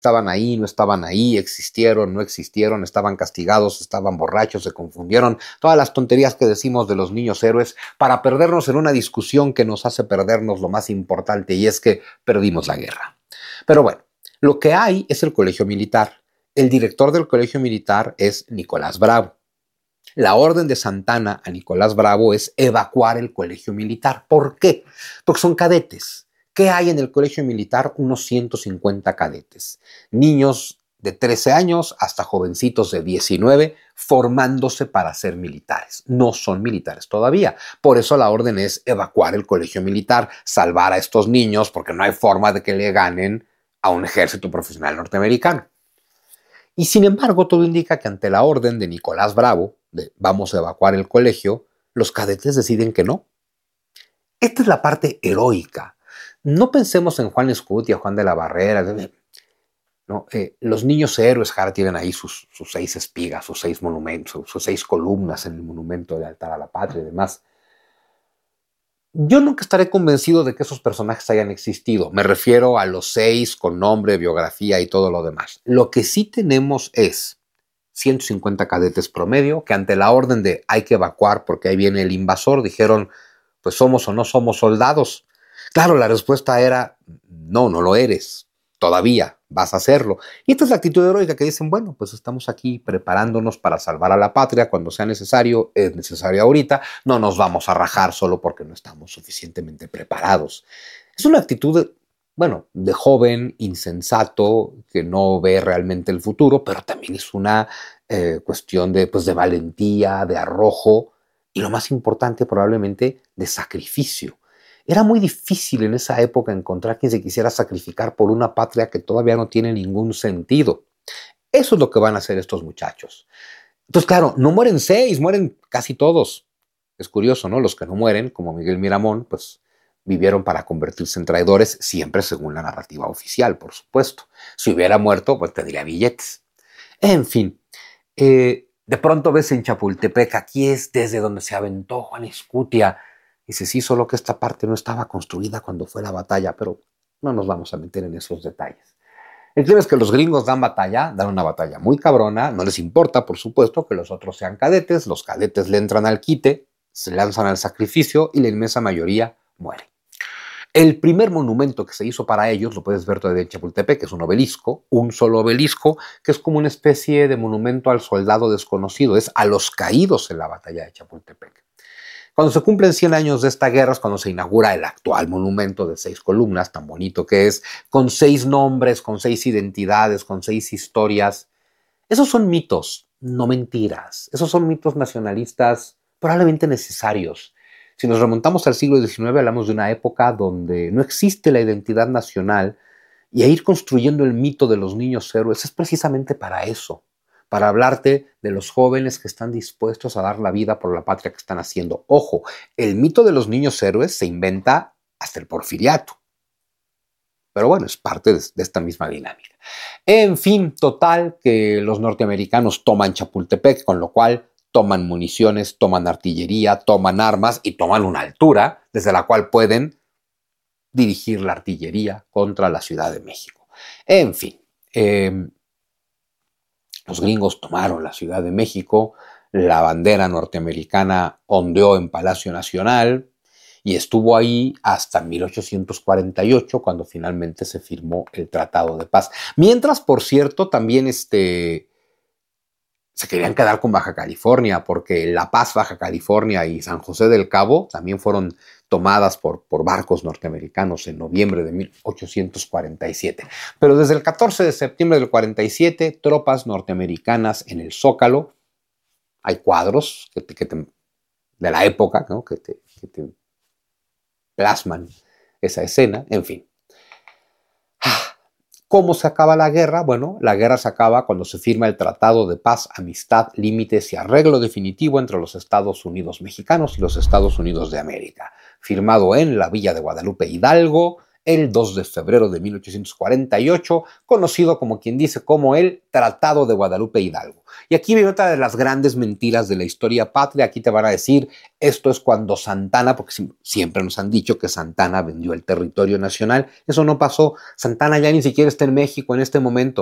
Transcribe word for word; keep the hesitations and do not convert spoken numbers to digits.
Estaban ahí, no estaban ahí, existieron, no existieron, estaban castigados, estaban borrachos, se confundieron. Todas las tonterías que decimos de los niños héroes para perdernos en una discusión que nos hace perdernos lo más importante, y es que perdimos la guerra. Pero bueno, lo que hay es el colegio militar. El director del colegio militar es Nicolás Bravo. La orden de Santana a Nicolás Bravo es evacuar el colegio militar. ¿Por qué? Porque son cadetes. ¿Qué hay en el colegio militar? Unos ciento cincuenta cadetes. Niños de trece años hasta jovencitos de diecinueve formándose para ser militares. No son militares todavía. Por eso la orden es evacuar el colegio militar, salvar a estos niños, porque no hay forma de que le ganen a un ejército profesional norteamericano. Y sin embargo, todo indica que ante la orden de Nicolás Bravo, de vamos a evacuar el colegio, los cadetes deciden que no. Esta es la parte heroica. No pensemos en Juan Escutia, Juan de la Barrera. No, eh, los niños héroes, ahora tienen ahí sus, sus seis espigas, sus seis monumentos, sus seis columnas en el monumento de altar a la patria y demás. Yo nunca estaré convencido de que esos personajes hayan existido. Me refiero a los seis con nombre, biografía y todo lo demás. Lo que sí tenemos es ciento cincuenta cadetes promedio que ante la orden de hay que evacuar porque ahí viene el invasor, dijeron, pues somos o no somos soldados. Claro, la respuesta era, no, no lo eres, todavía vas a hacerlo. Y esta es la actitud heroica que dicen, bueno, pues estamos aquí preparándonos para salvar a la patria cuando sea necesario, es necesario ahorita, no nos vamos a rajar solo porque no estamos suficientemente preparados. Es una actitud, de, bueno, de joven, insensato, que no ve realmente el futuro, pero también es una eh, cuestión de, pues, de valentía, de arrojo y lo más importante probablemente de sacrificio. Era muy difícil en esa época encontrar quien se quisiera sacrificar por una patria que todavía no tiene ningún sentido. Eso es lo que van a hacer estos muchachos. Entonces, claro, no mueren seis, mueren casi todos. Es curioso, ¿no? Los que no mueren, como Miguel Miramón, pues vivieron para convertirse en traidores, siempre según la narrativa oficial, por supuesto. Si hubiera muerto, pues tendría billetes. En fin, eh, de pronto ves en Chapultepec, aquí es desde donde se aventó Juan Escutia. Dice, sí, solo que esta parte no estaba construida cuando fue la batalla, pero no nos vamos a meter en esos detalles. El tema es que los gringos dan batalla, dan una batalla muy cabrona, no les importa, por supuesto, que los otros sean cadetes, los cadetes le entran al quite, se lanzan al sacrificio y la inmensa mayoría muere. El primer monumento que se hizo para ellos, lo puedes ver todavía en Chapultepec, que es un obelisco, un solo obelisco, que es como una especie de monumento al soldado desconocido, es a los caídos en la batalla de Chapultepec. Cuando se cumplen cien años de esta guerra es cuando se inaugura el actual monumento de seis columnas, tan bonito que es, con seis nombres, con seis identidades, con seis historias. Esos son mitos, no mentiras. Esos son mitos nacionalistas probablemente necesarios. Si nos remontamos al siglo diecinueve, hablamos de una época donde no existe la identidad nacional y a ir construyendo el mito de los niños héroes es precisamente para eso. Para hablarte de los jóvenes que están dispuestos a dar la vida por la patria que están haciendo. Ojo, el mito de los niños héroes se inventa hasta el Porfiriato. Pero bueno, es parte de, de esta misma dinámica. En fin, total, que los norteamericanos toman Chapultepec, con lo cual toman municiones, toman artillería, toman armas y toman una altura desde la cual pueden dirigir la artillería contra la Ciudad de México. En fin, eh, los gringos tomaron la Ciudad de México, la bandera norteamericana ondeó en Palacio Nacional y estuvo ahí hasta mil ochocientos cuarenta y ocho, cuando finalmente se firmó el Tratado de Paz. Mientras, por cierto, también este, se querían quedar con Baja California, porque La Paz, Baja California y San José del Cabo también fueron tomadas por, por barcos norteamericanos en noviembre de mil ochocientos cuarenta y siete. Pero desde el catorce de septiembre del cuarenta y siete, tropas norteamericanas en el Zócalo. Hay cuadros que te, que te, de la época, ¿no? que, te, que te plasman esa escena, en fin. ¿Cómo se acaba la guerra? Bueno, la guerra se acaba cuando se firma el Tratado de Paz, Amistad, Límites y Arreglo Definitivo entre los Estados Unidos mexicanos y los Estados Unidos de América, firmado en la Villa de Guadalupe Hidalgo el dos de febrero de mil ochocientos cuarenta y ocho, conocido como quien dice como el Tratado de Guadalupe Hidalgo. Y aquí viene otra de las grandes mentiras de la historia patria. Aquí te van a decir, esto es cuando Santana, porque siempre nos han dicho que Santana vendió el territorio nacional. Eso no pasó. Santana ya ni siquiera está en México en este momento.